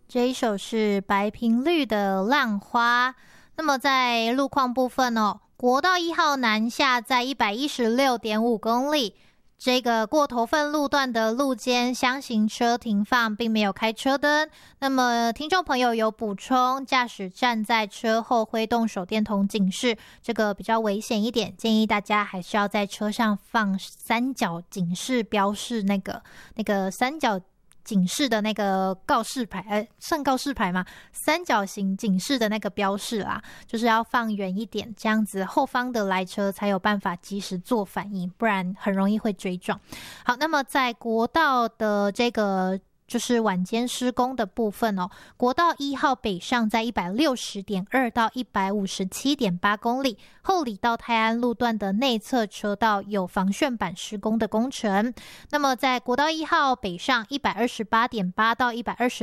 这一首是白频率的浪花。那么在路况部分国道1号南下在 116.5 公里，这个过头份路段的路肩厢型车停放，并没有开车灯。那么听众朋友有补充，驾驶站在车后挥动手电筒警示，这个比较危险一点，建议大家还是要在车上放三角警示标示，那个三角警示的那个告示牌，算告示牌吗？三角形警示的那个标示啦，就是要放远一点，这样子后方的来车才有办法及时做反应，不然很容易会追撞。好，那么在国道的这个就是晚间施工的部分国道1号北上在 160.2 到 157.8 公里，后里到泰安路段的内侧车道有防旋板施工的工程。那么在国道1号北上 128.8 到120